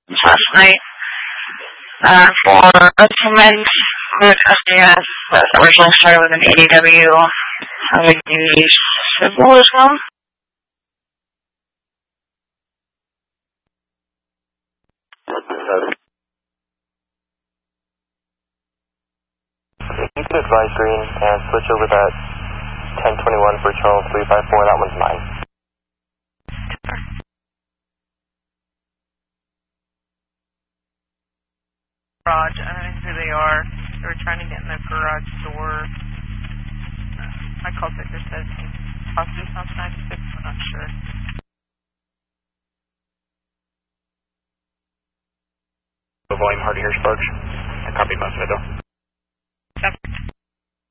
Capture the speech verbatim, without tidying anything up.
last night. Uh, for recommend good S A S that originally started with an A D W having the civil as well. You could advise green and switch over that ten twenty-one for Charles three five four, that one's mine. Garage, I don't know who they are. They were trying to get in the garage door. My call picker says possibly sounds ninety-six, I'm not sure. Volume hard to hear, Sparks. I copy most of it though.